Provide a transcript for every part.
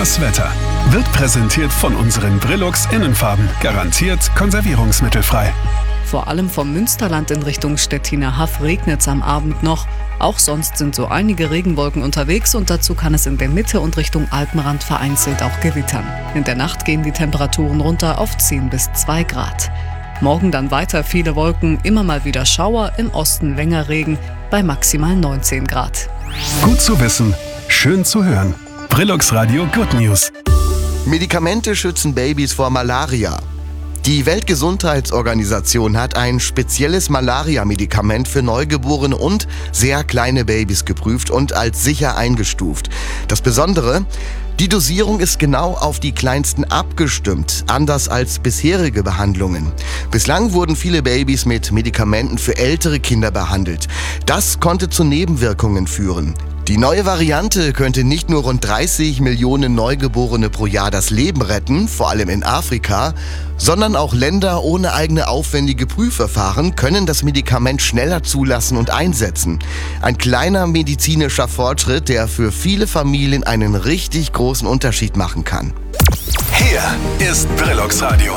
Das Wetter wird präsentiert von unseren Brilux Innenfarben. Garantiert konservierungsmittelfrei. Vor allem vom Münsterland in Richtung Stettiner Haff regnet es am Abend noch. Auch sonst sind so einige Regenwolken unterwegs und dazu kann es in der Mitte und Richtung Alpenrand vereinzelt auch gewittern. In der Nacht gehen die Temperaturen runter auf 10 bis 2 Grad. Morgen dann weiter viele Wolken, immer mal wieder Schauer, im Osten länger Regen bei maximal 19 Grad. Gut zu wissen, schön zu hören. Brilux Radio Good News. Medikamente schützen Babys vor Malaria. Die Weltgesundheitsorganisation hat ein spezielles Malaria-Medikament für Neugeborene und sehr kleine Babys geprüft und als sicher eingestuft. Das Besondere: die Dosierung ist genau auf die Kleinsten abgestimmt, anders als bisherige Behandlungen. Bislang wurden viele Babys mit Medikamenten für ältere Kinder behandelt. Das konnte zu Nebenwirkungen führen. Die neue Variante könnte nicht nur rund 30 Millionen Neugeborene pro Jahr das Leben retten, vor allem in Afrika, sondern auch Länder ohne eigene aufwendige Prüfverfahren können das Medikament schneller zulassen und einsetzen. Ein kleiner medizinischer Fortschritt, der für viele Familien einen richtig großen Unterschied machen kann. Hier ist Brilux Radio.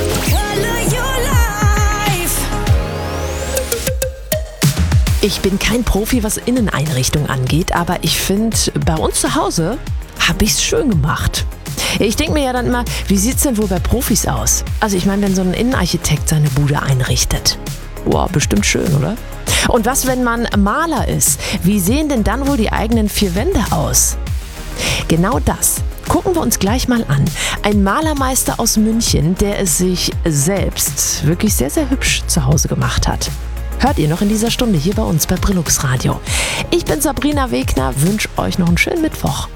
Ich bin kein Profi, was Inneneinrichtung angeht, aber ich finde, bei uns zu Hause habe ich es schön gemacht. Ich denke mir ja dann immer, wie sieht es denn wohl bei Profis aus? Also ich meine, wenn so ein Innenarchitekt seine Bude einrichtet. Wow, bestimmt schön, oder? Und was, wenn man Maler ist? Wie sehen denn dann wohl die eigenen 4 Wände aus? Genau das gucken wir uns gleich mal an. Ein Malermeister aus München, der es sich selbst wirklich sehr, sehr hübsch zu Hause gemacht hat. Hört ihr noch in dieser Stunde hier bei uns bei Brilux Radio. Ich bin Sabrina Wegner, wünsche euch noch einen schönen Mittwoch.